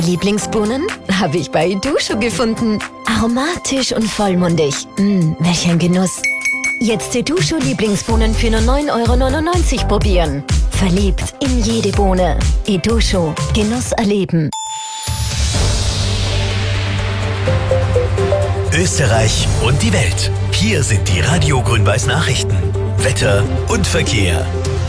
Lieblingsbohnen? Habe ich bei Idusho gefunden. Aromatisch und vollmundig. Welch ein Genuss. Jetzt Idusho Lieblingsbohnen für nur 9,99 € probieren. Verliebt in jede Bohne. Idusho. Genuss erleben. Österreich und die Welt. Hier sind die Radio Grün-Weiß Nachrichten. Wetter und Verkehr.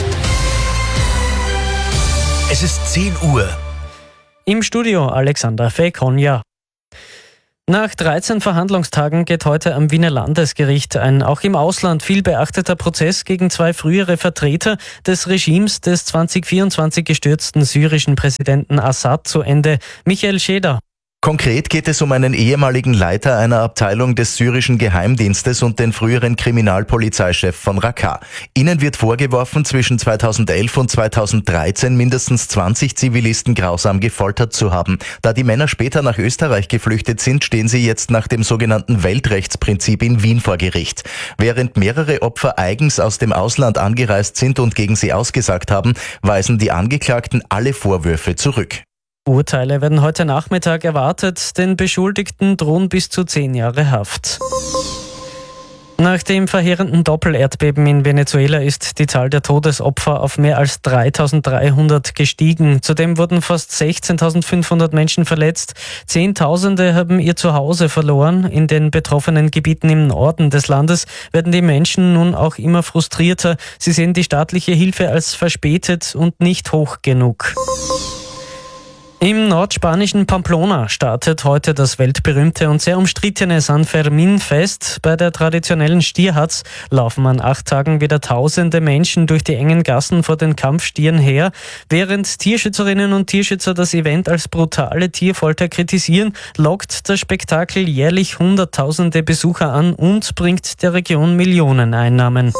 Es ist 10 Uhr. Im Studio Alexander Fekonja. Nach 13 Verhandlungstagen geht heute am Wiener Landesgericht ein auch im Ausland viel beachteter Prozess gegen 2 frühere Vertreter des Regimes des 2024 gestürzten syrischen Präsidenten Assad zu Ende. Michael Scheder. Konkret geht es um einen ehemaligen Leiter einer Abteilung des syrischen Geheimdienstes und den früheren Kriminalpolizeichef von Raqqa. Ihnen wird vorgeworfen, zwischen 2011 und 2013 mindestens 20 Zivilisten grausam gefoltert zu haben. Da die Männer später nach Österreich geflüchtet sind, stehen sie jetzt nach dem sogenannten Weltrechtsprinzip in Wien vor Gericht. Während mehrere Opfer eigens aus dem Ausland angereist sind und gegen sie ausgesagt haben, weisen die Angeklagten alle Vorwürfe zurück. Urteile werden heute Nachmittag erwartet. Den Beschuldigten drohen bis zu 10 Jahre Haft. Nach dem verheerenden Doppelerdbeben in Venezuela ist die Zahl der Todesopfer auf mehr als 3.300 gestiegen. Zudem wurden fast 16.500 Menschen verletzt. Zehntausende haben ihr Zuhause verloren. In den betroffenen Gebieten im Norden des Landes werden die Menschen nun auch immer frustrierter. Sie sehen die staatliche Hilfe als verspätet und nicht hoch genug. Im nordspanischen Pamplona startet heute das weltberühmte und sehr umstrittene San Fermín-Fest. Bei der traditionellen Stierhatz laufen an 8 Tagen wieder tausende Menschen durch die engen Gassen vor den Kampfstieren her. Während Tierschützerinnen und Tierschützer das Event als brutale Tierfolter kritisieren, lockt das Spektakel jährlich hunderttausende Besucher an und bringt der Region Millionen Einnahmen.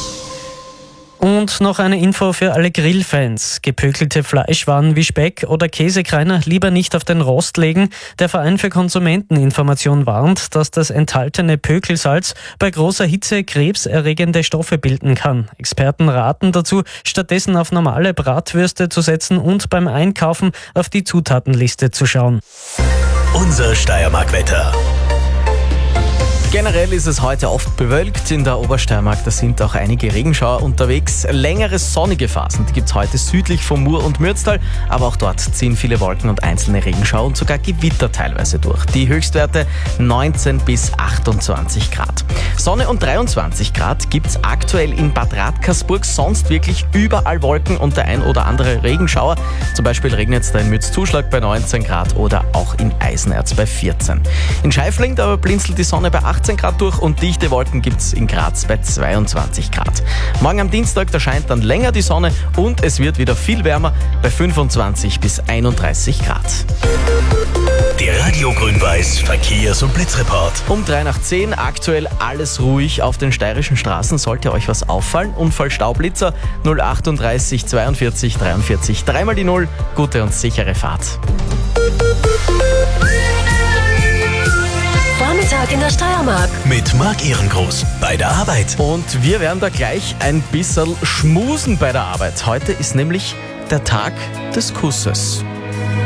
Und noch eine Info für alle Grillfans. Gepökelte Fleischwaren wie Speck oder Käsekreiner lieber nicht auf den Rost legen. Der Verein für Konsumenteninformation warnt, dass das enthaltene Pökelsalz bei großer Hitze krebserregende Stoffe bilden kann. Experten raten dazu, stattdessen auf normale Bratwürste zu setzen und beim Einkaufen auf die Zutatenliste zu schauen. Unser Steiermark-Wetter. Generell ist es heute oft bewölkt in der Obersteiermark, da sind auch einige Regenschauer unterwegs. Längere sonnige Phasen, die gibt es heute südlich von Mur und Mürztal, aber auch dort ziehen viele Wolken und einzelne Regenschauer und sogar Gewitter teilweise durch. Die Höchstwerte 19 bis 28 Grad. Sonne und 23 Grad gibt es aktuell in Bad Radkersburg, sonst wirklich überall Wolken und der ein oder andere Regenschauer. Zum Beispiel regnet es da in Mürzzuschlag bei 19 Grad oder auch in Eisenerz bei 14. In Scheifling, da blinzelt die Sonne bei 18 Grad durch und dichte Wolken gibt es in Graz bei 22 Grad. Morgen am Dienstag, da scheint dann länger die Sonne und es wird wieder viel wärmer bei 25 bis 31 Grad. Der Radio Grün-Weiß Verkehrs- und Blitzreport. Um 9:03 aktuell alles ruhig auf den steirischen Straßen. Sollte euch was auffallen? Unfall Staublitzer 038 42 43 3 die 0. Gute und sichere Fahrt. Vormittag in der Steiermark. Mit Marc Ehrengroß bei der Arbeit. Und wir werden da gleich ein bisschen schmusen bei der Arbeit. Heute ist nämlich der Tag des Kusses.